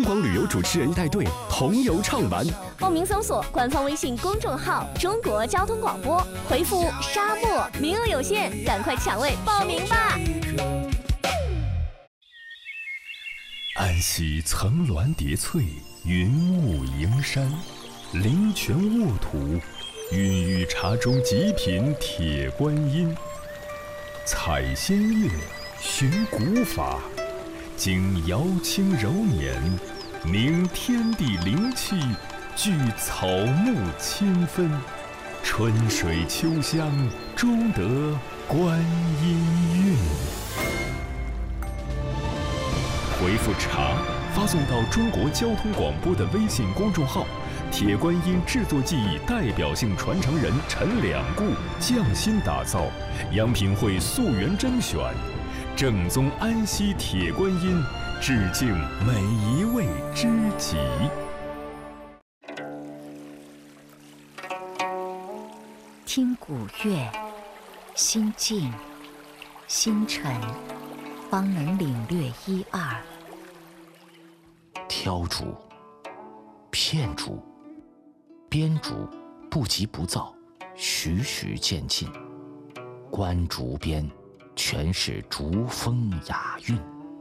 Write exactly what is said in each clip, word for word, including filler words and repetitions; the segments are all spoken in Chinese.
中广旅游主持人带队同游畅玩。 报名搜索官方微信公众号“中国交通广播”，回复“沙漠”，名额有限，赶快抢位报名吧！ 安溪层峦叠翠，云雾营山，灵泉沃土，孕育茶中极品铁观音。采仙乐，寻古法，经瑶清柔年，凝天地灵气，聚草木千分，春水秋香，终得观音韵。回复茶，发送到中国交通广播的微信公众号。铁观音制作技艺代表性传承人陈两固匠心打造，阳品会溯源甄选，正宗安溪铁观音，致敬每一位知己。 听古乐，心静心沉，方能领略一二。 挑竹、片竹、编竹不急不躁，徐徐渐进。观竹边，全是竹风雅韵。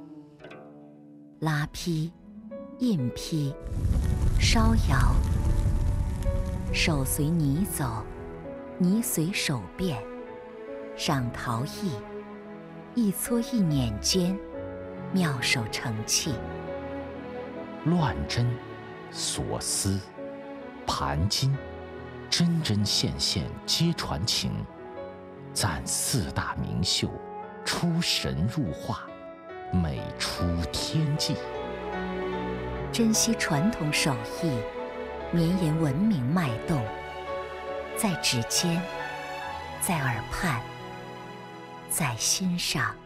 拉坯、印坯、烧窑，手随泥走，泥随手变。上陶艺，一搓一捻间，妙手成器。 乱针、锁丝、盘金，针针线线皆传情。赞四大名秀，出神入化，美出天际。 珍惜传统手艺，绵延文明脉动，在指尖，在耳畔，在心上。